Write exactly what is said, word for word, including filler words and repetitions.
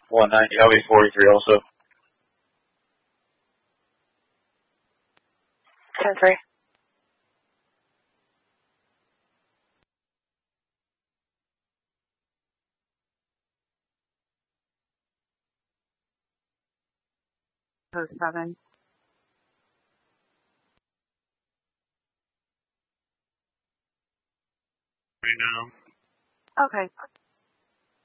one ninety. I'll be forty-three also. ten three. Oh, seven. Right now. Okay.